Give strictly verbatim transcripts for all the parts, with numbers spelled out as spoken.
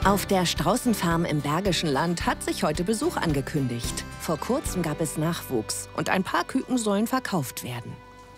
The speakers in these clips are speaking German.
Auf der Straußenfarm im Bergischen Land hat sich heute Besuch angekündigt. Vor kurzem gab es Nachwuchs und ein paar Küken sollen verkauft werden.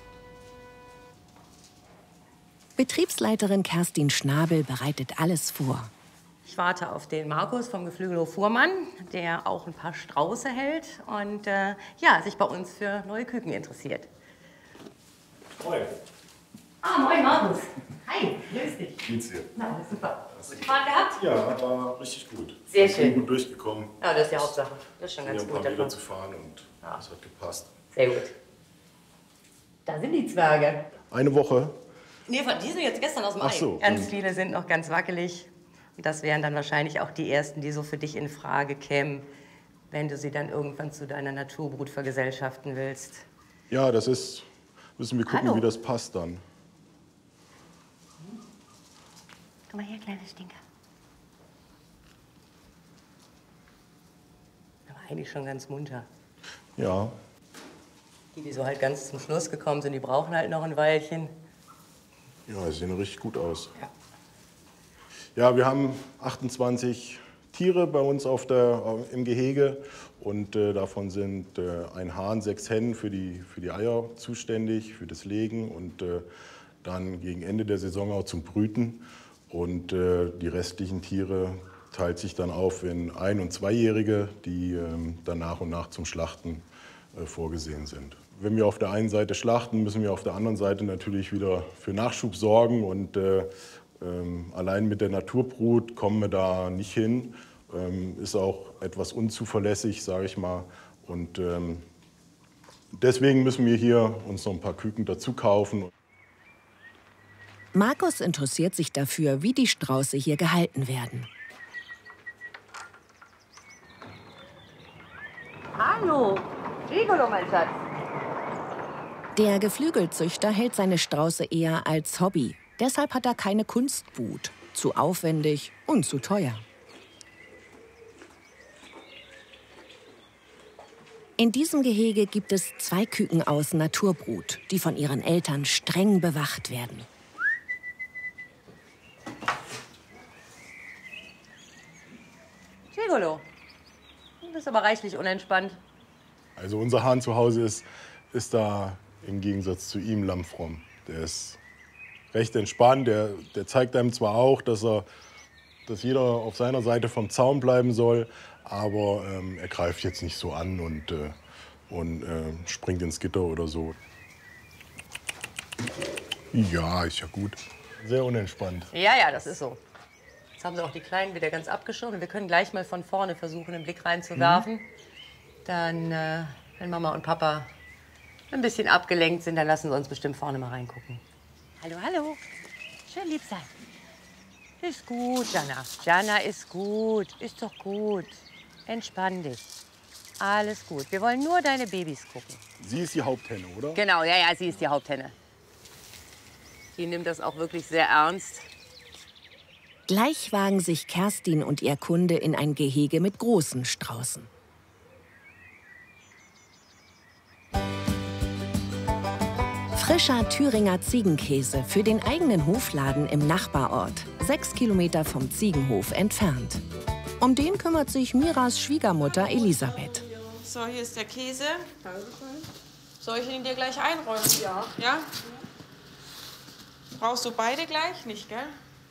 Betriebsleiterin Kerstin Schnabel bereitet alles vor. Ich warte auf den Markus vom Geflügelhof Fuhrmann, der auch ein paar Strauße hält und äh, ja, sich bei uns für neue Küken interessiert. Moin. Ah, moin Markus. Hi, grüß dich. Geht's dir? Na, super. Gute Fahrt gehabt? Ja, war richtig gut. Sehr Ich bin schön. gut durchgekommen. Ja, das ist die Hauptsache. Das ist schon Ich ganz bin gut ein paar Meter davon. zu fahren und Ja. das hat gepasst. Sehr gut. Da sind die Zwerge. Eine Woche. Nee, die sind jetzt gestern aus dem Ach Ei. so. Ganz viele sind noch ganz wackelig. Und das wären dann wahrscheinlich auch die ersten, die so für dich in Frage kämen, wenn du sie dann irgendwann zu deiner Naturbrut vergesellschaften willst. Ja, das ist, müssen wir gucken, Hallo. wie das passt dann. Komm mal her, kleiner Stinker. Aber eigentlich schon ganz munter. Ja, Die, die so halt ganz zum Schluss gekommen sind, die brauchen halt noch ein Weilchen. ja, sie sehen richtig gut aus. Ja. Ja, wir haben achtundzwanzig Tiere bei uns auf der, im Gehege und äh, davon sind äh, ein Hahn, sechs Hennen für die, für die Eier zuständig, für das Legen und äh, dann gegen Ende der Saison auch zum Brüten. Und äh, die restlichen Tiere teilt sich dann auf in Ein- und Zweijährige, die ähm, dann nach und nach zum Schlachten äh, vorgesehen sind. Wenn wir auf der einen Seite schlachten, müssen wir auf der anderen Seite natürlich wieder für Nachschub sorgen. Und äh, ähm, allein mit der Naturbrut kommen wir da nicht hin. Ähm, ist auch etwas unzuverlässig, sage ich mal. Und ähm, deswegen müssen wir hier uns noch ein paar Küken dazu kaufen. Markus interessiert sich dafür, wie die Strauße hier gehalten werden. Hallo, Gigolo, mein Schatz. Der Geflügelzüchter hält seine Strauße eher als Hobby. Deshalb hat er keine Kunstbrut. Zu aufwendig und zu teuer. In diesem Gehege gibt es zwei Küken aus Naturbrut, die von ihren Eltern streng bewacht werden. Gigolo, du bist aber reichlich unentspannt. Also unser Hahn zu Hause ist, ist da im Gegensatz zu ihm lammfromm. Der ist recht entspannt. Der, der zeigt einem zwar auch, dass, er, dass jeder auf seiner Seite vom Zaun bleiben soll, aber ähm, er greift jetzt nicht so an und, äh, und äh, springt ins Gitter oder so. Ja, ist ja gut. Sehr unentspannt. Ja, ja, das ist so. Jetzt haben sie auch die Kleinen wieder ganz abgeschoben. Wir können gleich mal von vorne versuchen, einen Blick reinzuwerfen. Dann, äh, wenn Mama und Papa ein bisschen abgelenkt sind, dann lassen sie uns bestimmt vorne mal reingucken. Hallo, hallo. Schön lieb sein. Ist gut, Jana. Jana ist gut. Ist doch gut. Entspann dich. Alles gut. Wir wollen nur deine Babys gucken. Sie ist die Haupthenne, oder? Genau, ja, ja, sie ist die Haupthenne. Die nimmt das auch wirklich sehr ernst. Gleich wagen sich Kerstin und ihr Kunde in ein Gehege mit großen Straußen. Frischer Thüringer Ziegenkäse für den eigenen Hofladen im Nachbarort, sechs Kilometer vom Ziegenhof entfernt. Um den kümmert sich Miras Schwiegermutter Elisabeth. So, hier ist der Käse. Soll ich ihn dir gleich einräumen? Ja. Ja? Brauchst du beide gleich? Nicht, gell?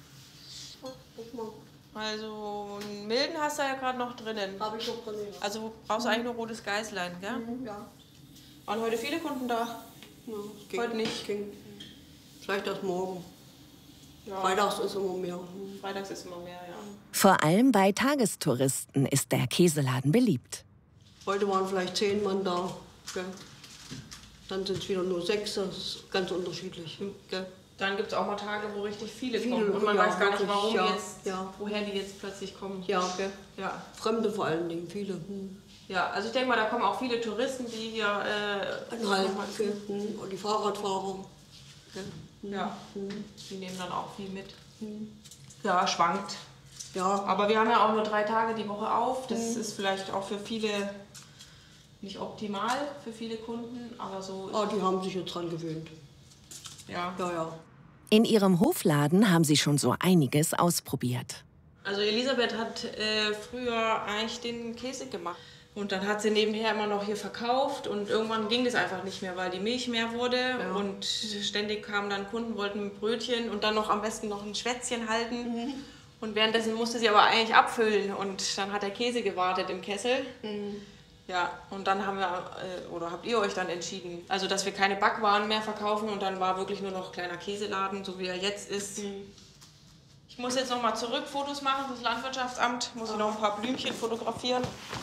Also, einen milden hast du ja gerade noch drinnen. Habe ich noch drin, ja. Also brauchst du eigentlich nur rotes Geißlein, gell? Mhm, ja. Waren heute viele Kunden da? Ja, ging, Heute nicht. Ging. Vielleicht erst morgen. Ja. Freitags ist immer mehr. Mhm. Freitags ist immer mehr, ja. Vor allem bei Tagestouristen ist der Käseladen beliebt. Heute waren vielleicht zehn Mann da. Gell? Dann sind es wieder nur sechs. Das ist ganz unterschiedlich. Gell? Dann gibt es auch mal Tage, wo richtig viele, Viele, kommen. Und man ja, weiß gar nicht, wirklich, warum ja, jetzt, ja. woher die jetzt plötzlich kommen. Ja, gell? Ja. Fremde vor allen Dingen, viele. Hm. Ja, also ich denke mal, da kommen auch viele Touristen, die hier... Äh, Halt, nochmal- gell? Hm. Und die Fahrradfahrer. Gell? Hm. Ja, Hm. die nehmen dann auch viel mit. Hm. Ja, schwankt. Ja, Aber wir haben ja auch nur drei Tage die Woche auf. Das ist vielleicht auch für viele nicht optimal, für viele Kunden, aber so... ah, die haben sich jetzt dran gewöhnt. Ja. Ja, ja. In ihrem Hofladen haben sie schon so einiges ausprobiert. Also Elisabeth hat äh, früher eigentlich den Käse gemacht. Und dann hat sie nebenher immer noch hier verkauft und irgendwann ging das einfach nicht mehr, weil die Milch mehr wurde ja. Und ständig kamen dann Kunden, wollten Brötchen und dann noch am besten noch ein Schwätzchen halten. Mhm. Und währenddessen musste sie aber eigentlich abfüllen und dann hat der Käse gewartet im Kessel. Mhm. Ja, und dann haben wir, äh, oder habt ihr euch dann entschieden, also dass wir keine Backwaren mehr verkaufen und dann war wirklich nur noch ein kleiner Käseladen, so wie er jetzt ist. Mhm. Ich muss jetzt noch mal zurück Fotos machen fürs Landwirtschaftsamt, muss ich noch ein paar Blümchen fotografieren.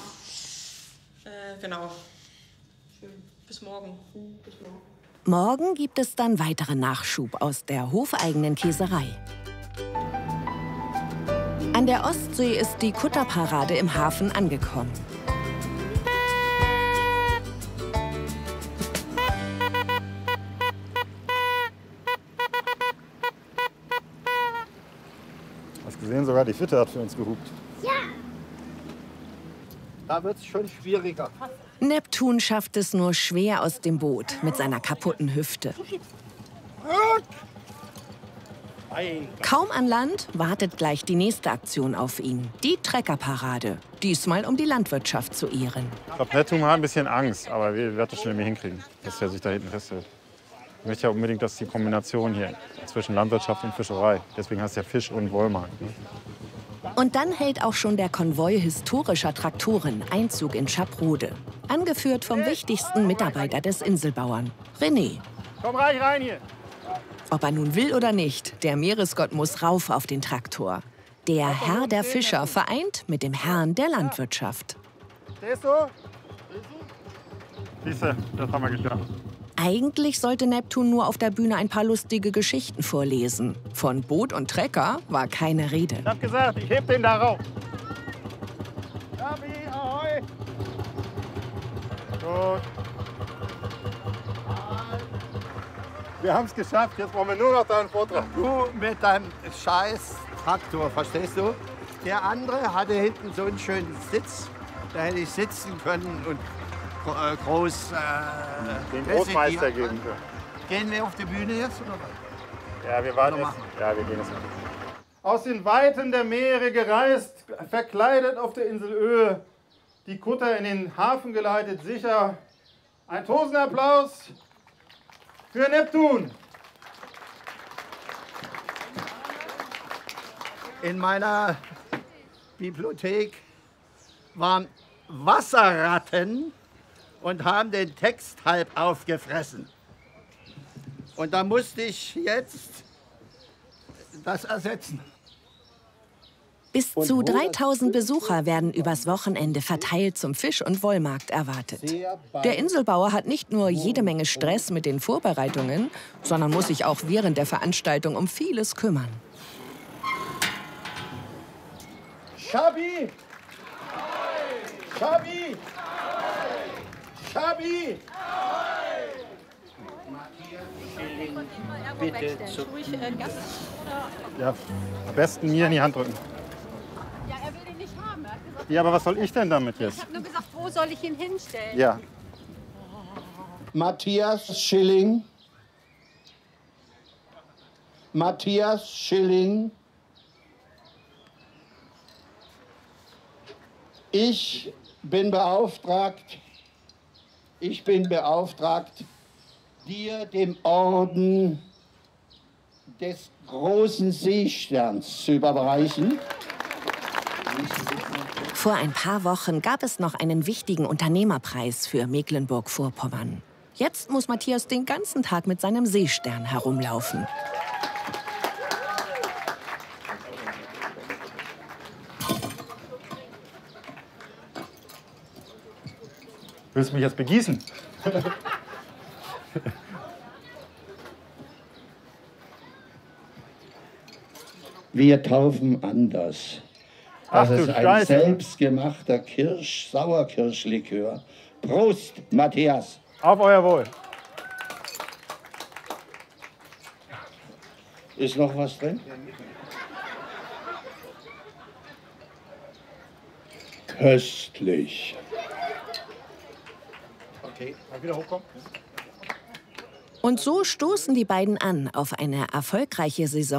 Äh, genau. Schön. Bis morgen. Bis morgen. Morgen gibt es dann weiteren Nachschub aus der hofeigenen Käserei. An der Ostsee ist die Kutterparade im Hafen angekommen. Hast gesehen, sogar die Fitte hat für uns gehupt. Ja. Da wird es schon schwieriger. Neptun schafft es nur schwer aus dem Boot mit seiner kaputten Hüfte. Kaum an Land wartet gleich die nächste Aktion auf ihn. Die Treckerparade. Diesmal um die Landwirtschaft zu ehren. Ich glaube, Neptun hat ein bisschen Angst, aber wir werden das schon irgendwie hinkriegen, dass er sich da hinten festhält. Ich möchte ja unbedingt, dass die Kombination hier zwischen Landwirtschaft und Fischerei, deswegen heißt es ja Fisch- und Wollmarkt. Ne? Und dann hält auch schon der Konvoi historischer Traktoren Einzug in Schaprode. Angeführt vom wichtigsten Mitarbeiter des Inselbauern, René. Komm rein, rein hier! Ob er nun will oder nicht, der Meeresgott muss rauf auf den Traktor. Der Herr der Fischer vereint mit dem Herrn der Landwirtschaft. Stehst du? Siehste, das haben wir geschafft. Eigentlich sollte Neptun nur auf der Bühne ein paar lustige Geschichten vorlesen. Von Boot und Trecker war keine Rede. Ich hab gesagt, ich heb den da rauf. Gabi, ahoi! Gut. Wir haben es geschafft, jetzt brauchen wir nur noch deinen Vortrag. Du mit deinem scheiß Traktor, verstehst du? Der andere hatte hinten so einen schönen Sitz, da hätte ich sitzen können und äh, groß... Äh, Den Großmeister geben können. Gehen wir auf die Bühne jetzt oder was? Ja, wir warten jetzt. Ja, wir gehen jetzt. Aus den Weiten der Meere gereist, verkleidet auf der Insel Öhe, die Kutter in den Hafen geleitet, sicher. Ein tosender Applaus für Neptun. In meiner Bibliothek waren Wasserratten und haben den Text halb aufgefressen. Und da musste ich jetzt das ersetzen. Bis zu dreitausend Besucher werden übers Wochenende verteilt zum Fisch- und Wollmarkt erwartet. Der Inselbauer hat nicht nur jede Menge Stress mit den Vorbereitungen, sondern muss sich auch während der Veranstaltung um vieles kümmern. Schabi! Schabi! Schabi! Bitte zu Ja, am besten mir in die Hand drücken. Ja, er will den nicht haben. Er hat gesagt, Ja, aber was soll ich denn damit jetzt? ich habe nur gesagt, wo soll ich ihn hinstellen? Ja. Matthias Schilling. Matthias Schilling. Ich bin beauftragt, ich bin beauftragt, dir dem Orden des großen Seesterns zu überreichen. Vor ein paar Wochen gab es noch einen wichtigen Unternehmerpreis für Mecklenburg-Vorpommern. Jetzt muss Matthias den ganzen Tag mit seinem Seestern herumlaufen. Willst du mich jetzt begießen? Wir taufen anders. Ach Das du ist ein Scheiße. selbstgemachter Kirsch-Sauerkirschlikör. Prost, Matthias. Auf euer Wohl. Ist noch was drin? Köstlich. Okay, Mal wieder hochkommen. Und so stoßen die beiden an auf eine erfolgreiche Saison